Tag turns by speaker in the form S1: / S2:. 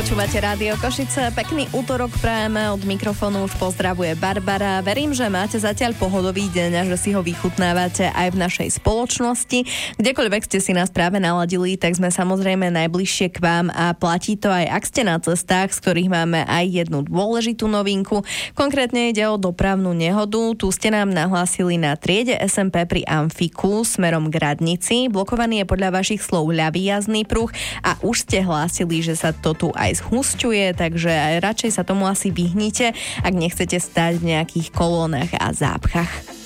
S1: Počúvate Rádio Košice, pekný útorok prajeme, od mikrofónu už pozdravuje Barbara. Verím, že máte zatiaľ pohodový deň a že si ho vychutnávate aj v našej spoločnosti. Kdekoľvek ste si nás práve naladili, tak sme samozrejme najbližšie k vám a platí to aj ak ste na cestách, z ktorých máme aj jednu dôležitú novinku. Konkrétne ide o dopravnú nehodu. Tu ste nám nahlásili na triede SMP pri Amfiku smerom k Radnici. Blokovaný je podľa vašich slov ľavý jazdný pruh a už ste hlásili, že sa to tu aj zhusťuje, takže aj radšej sa tomu asi vyhnite, ak nechcete stáť v nejakých kolónach a zápchách.